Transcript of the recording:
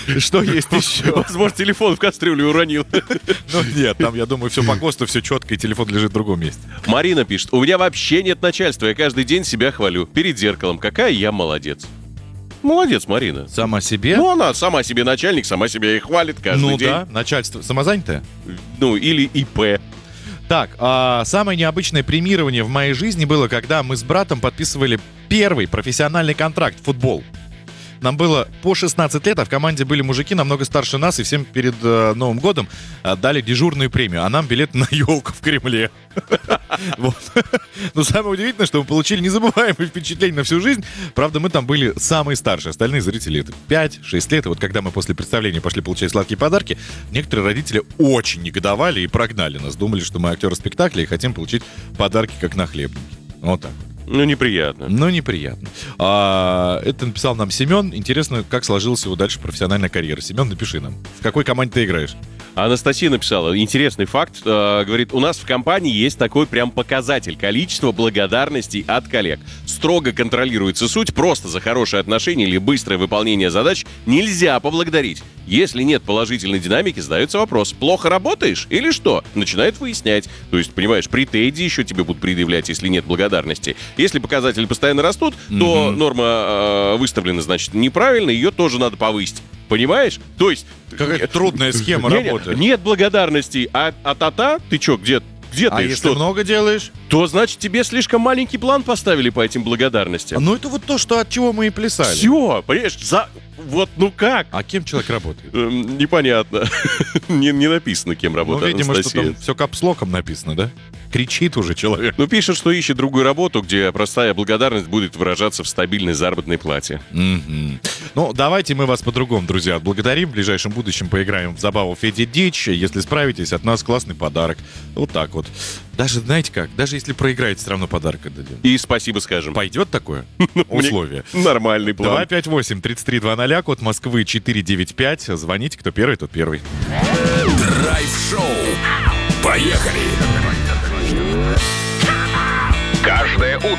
Что есть еще? Возможно, телефон в кастрюлю уронил. Ну нет, там, я думаю, все по ГОСТу, все четко, и телефон лежит в другом месте. Марина пишет: у меня вообще нет начальства, я каждый день себя хвалю перед зеркалом. Какая я молодец. Молодец, Марина. Сама себе? Ну, она сама себе начальник, сама себя и хвалит каждый день. Ну да, начальство самозанятое. Ну, или ИП. Так, самое необычное премирование в моей жизни было, когда мы с братом подписывали первый профессиональный контракт в футбол. Нам было по 16 лет, а в команде были мужики намного старше нас, и всем перед Новым годом дали дежурную премию, а нам билет на елку в Кремле. Но самое удивительное, что мы получили незабываемые впечатления на всю жизнь. Правда, мы там были самые старшие, остальные зрители это 5-6 лет. И вот когда мы после представления пошли получать сладкие подарки, некоторые родители очень негодовали и прогнали нас. Думали, что мы актеры спектакля и хотим получить подарки как нахлебники. Вот так. Ну, неприятно. Ну, неприятно. Это написал нам Семен. Интересно, как сложилась его дальше профессиональная карьера. Семен, напиши нам. В какой команде ты играешь? Анастасия написала интересный факт. Говорит, у нас в компании есть такой прям показатель. Количество благодарностей от коллег. Строго контролируется суть. Просто за хорошие отношения или быстрое выполнение задач нельзя поблагодарить. Если нет положительной динамики, задается вопрос. Плохо работаешь или что? Начинают выяснять. То есть, понимаешь, претензии еще тебе будут предъявлять, если нет благодарности. Если показатели постоянно растут, то норма выставлена, значит, неправильно. Ее тоже надо повысить. Понимаешь? То есть... Какая-то трудная схема работы. Нет благодарности, а та-та, ты что, где ты? А если много делаешь? То, значит, тебе слишком маленький план поставили по этим благодарностям. Ну, это вот то, что от чего мы и плясали. Все, понимаешь, вот ну как? А кем человек работает? Непонятно. Не написано, кем работает Анастасия. Видимо, что там все капслоком написано, да? Кричит уже человек. Ну, пишет, что ищет другую работу, где простая благодарность будет выражаться в стабильной заработной плате. Ну, давайте мы вас по-другому, друзья, отблагодарим. В ближайшем будущем поиграем в забаву Федя Дичь. Если справитесь, от нас классный подарок. Вот так вот. Даже, знаете как, даже если проиграете, все равно подарок отдадим. И спасибо скажем. Пойдет такое условие? Нормальный план. 258-3320, код Москвы 495. Звоните, кто первый, тот первый. Драйв-шоу. Поехали! Каждое утро